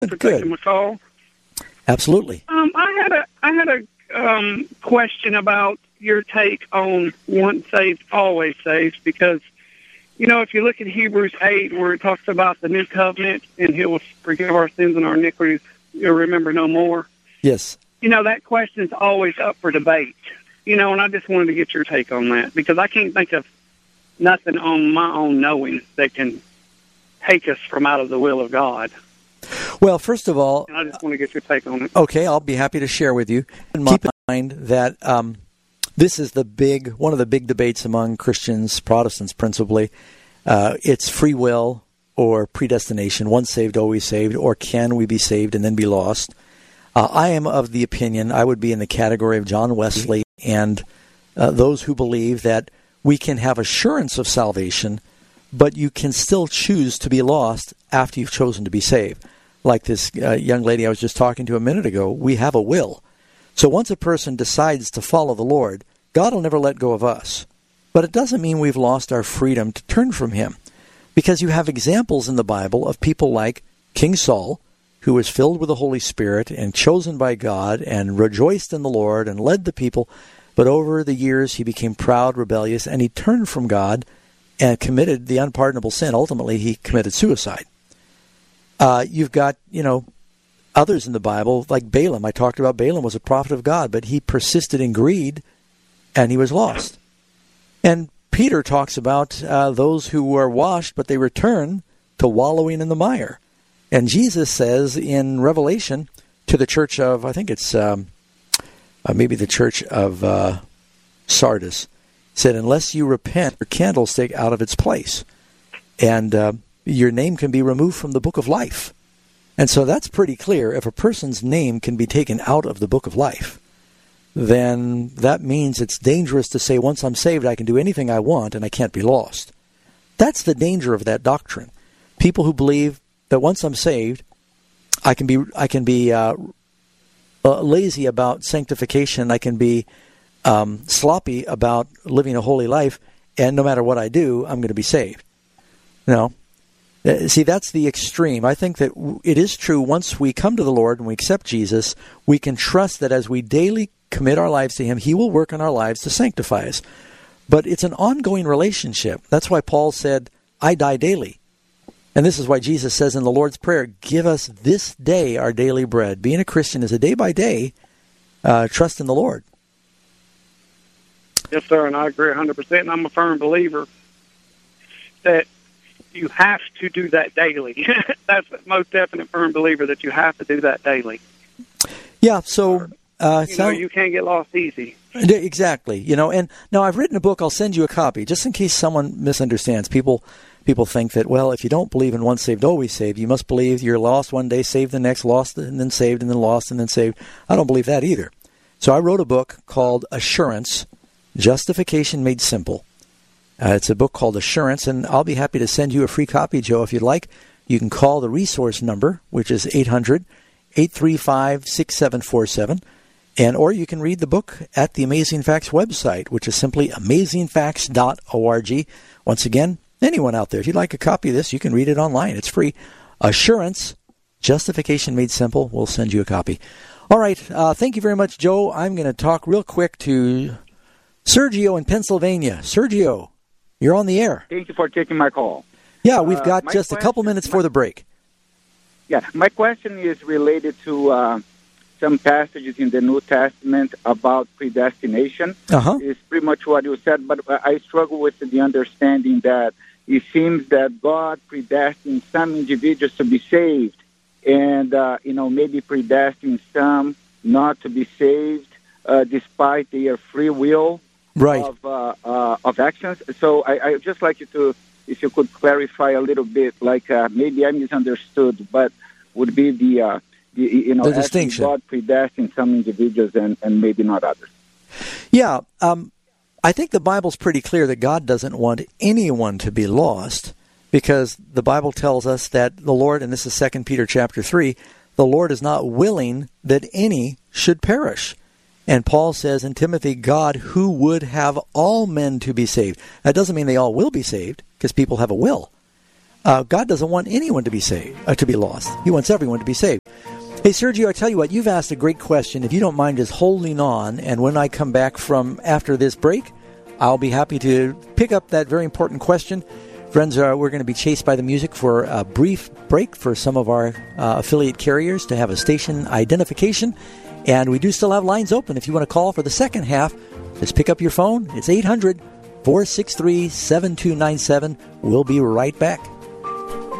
for taking my call. Absolutely. I had a question about your take on once saved, always saved, because, you know, if you look at Hebrews 8, where it talks about the new covenant, and He will forgive our sins and our iniquities, you'll remember no more. Yes. You know, that question's always up for debate. You know, and I just wanted to get your take on that, because I can't think of nothing on my own knowing that can take us from out of the will of God. Well, first of all, and I just want to get your take on it. Okay, I'll be happy to share with you. Keep in mind that this is one of the big debates among Christians, Protestants principally. It's free will or predestination, once saved, always saved, or can we be saved and then be lost? I am of the opinion, I would be in the category of John Wesley and those who believe that we can have assurance of salvation, but you can still choose to be lost after you've chosen to be saved. Like this young lady I was just talking to a minute ago, we have a will. So once a person decides to follow the Lord, God will never let go of us. But it doesn't mean we've lost our freedom to turn from Him. Because you have examples in the Bible of people like King Saul, who was filled with the Holy Spirit and chosen by God and rejoiced in the Lord and led the people. But over the years he became proud, rebellious, and he turned from God and committed the unpardonable sin. Ultimately, he committed suicide. You've got, others in the Bible, like Balaam. I talked about Balaam was a prophet of God, but he persisted in greed, and he was lost. And Peter talks about those who were washed, but they return to wallowing in the mire. And Jesus says in Revelation to the church of, I think it's maybe the church of Sardis, said, unless you repent, your candlestick out of its place. And your name can be removed from the book of life. And so that's pretty clear. If a person's name can be taken out of the book of life, then that means it's dangerous to say, once I'm saved, I can do anything I want and I can't be lost. That's the danger of that doctrine. People who believe that once I'm saved, I can be lazy about sanctification. I can be sloppy about living a holy life, and no matter what I do, I'm going to be saved. No. See, that's the extreme. I think that it is true once we come to the Lord and we accept Jesus, we can trust that as we daily commit our lives to Him, He will work in our lives to sanctify us. But it's an ongoing relationship. That's why Paul said, I die daily. And this is why Jesus says in the Lord's Prayer, give us this day our daily bread. Being a Christian is a day-by-day trust in the Lord. Yes, sir, and I agree 100%. And I'm a firm believer that you have to do that daily. That's a most definite firm believer that you have to do that daily. Yeah, so... you can't get lost easy. Exactly. And now I've written a book. I'll send you a copy, just in case someone misunderstands. People think that, well, if you don't believe in once saved, always saved, you must believe you're lost one day, saved the next, lost and then saved, and then lost and then saved. I don't believe that either. So I wrote a book called Assurance, Justification Made Simple. It's a book called Assurance, and I'll be happy to send you a free copy, Joe, if you'd like. You can call the resource number, which is 800-835-6747. Or you can read the book at the Amazing Facts website, which is simply amazingfacts.org. Once again, anyone out there, if you'd like a copy of this, you can read it online. It's free. Assurance, Justification Made Simple. We'll send you a copy. All right. Thank you very much, Joe. I'm going to talk real quick to Sergio in Pennsylvania. Sergio, you're on the air. Thank you for taking my call. Yeah, we've got just a couple minutes for the break. Yeah, my question is related to some passages in the New Testament about predestination. It's pretty much what you said, but I struggle with the understanding that it seems that God predestined some individuals to be saved and, maybe predestined some not to be saved despite their free will of actions. So I just like you to, if you could clarify a little bit, like maybe I misunderstood, but would be the distinction. God predestined some individuals and maybe not others. Yeah, I think the Bible's pretty clear that God doesn't want anyone to be lost, because the Bible tells us that the Lord, and this is 2 Peter chapter 3, the Lord is not willing that any should perish. And Paul says in Timothy, God who would have all men to be saved. That doesn't mean they all will be saved, because people have a will. God doesn't want anyone to be saved, to be lost. He wants everyone to be saved. Hey, Sergio, I tell you what, you've asked a great question. If you don't mind just holding on, and when I come back from after this break, I'll be happy to pick up that very important question. Friends, we're going to be chased by the music for a brief break for some of our affiliate carriers to have a station identification. And we do still have lines open. If you want to call for the second half, just pick up your phone. It's 800-463-7297. We'll be right back.